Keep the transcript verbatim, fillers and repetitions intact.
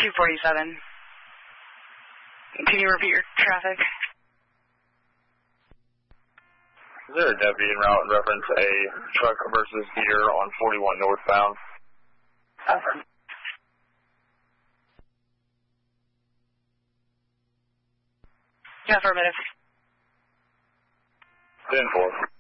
two forty-seven. Can you repeat your traffic? Is there a deputy en route in reference a truck versus deer on forty-one northbound? Over. Yeah, affirmative. ten four.